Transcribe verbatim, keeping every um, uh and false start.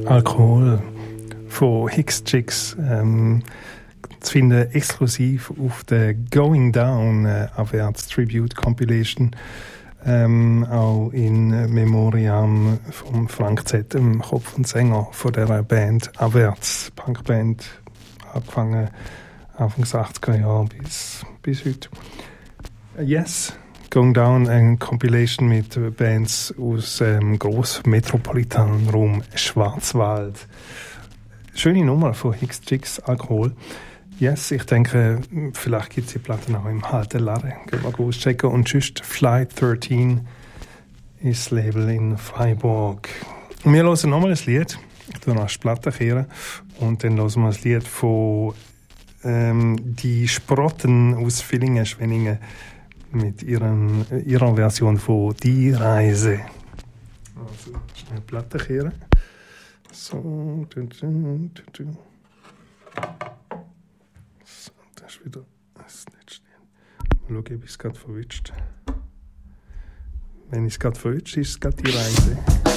Alkohol von Hicks Chicks ähm, zu finden exklusiv auf der Going Down äh, Avwärts Tribute Compilation, ähm, auch in Memoriam von Frank Z., dem Kopf und Sänger von der Band Avwärts, Punkband, angefangen Anfang achtziger Jahre bis, bis heute. Yes, Going Down, eine Compilation mit Bands aus dem ähm, grossmetropolitanen Raum Schwarzwald. Schöne Nummer von Hicks Chicks, Alkohol. Yes, ich denke, vielleicht gibt es die Platten auch im Halten Laden. Gehen wir mal auschecken. Und sonst Flight dreizehn ist das Label in Freiburg. Wir hören nochmal ein Lied. Ich tue noch die Platte kehren. Und dann hören wir ein Lied von ähm, die Sprotten aus Villingen, Schwenningen mit ihrem, ihrer Version von Die Reise. Also, schnell Platte kehren. So, du, du, du, du. So, das ist wieder das nicht stehen. Mal schauen, ob ich es gerade verwünscht. Wenn ich es gerade verwünscht, ist es gerade Die Reise.